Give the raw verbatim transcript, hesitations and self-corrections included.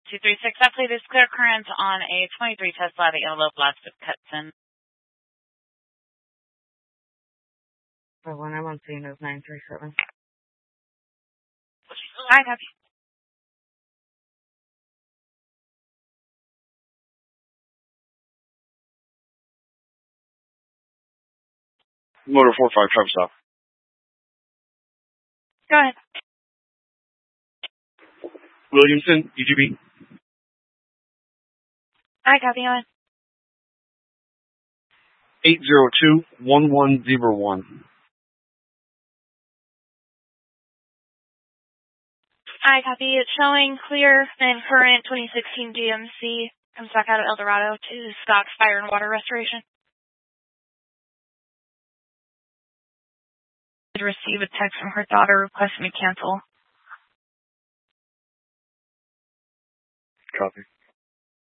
two three six, update is clear current on a twenty-three Tesla that yellow blast with cuts in. The one I'm seeing is nine three seven. I copy. Motor four five, traffic stop. Go ahead. Williamson, E G B. I copy on. eight zero two, one one zero one. I copy. It's showing clear and current twenty sixteen G M C. Comes back out of El Dorado to Scott's Fire and Water Restoration. Did receive a text from her daughter requesting me cancel. Copy.